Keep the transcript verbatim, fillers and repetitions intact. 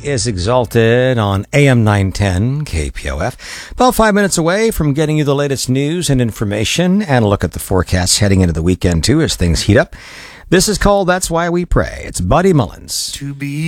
is Exalted on A M nine ten K P O F. About five minutes away from getting you the latest news and information and a look at the forecast heading into the weekend, too, as things heat up. This is called That's Why We Pray. It's Buddy Mullins. To be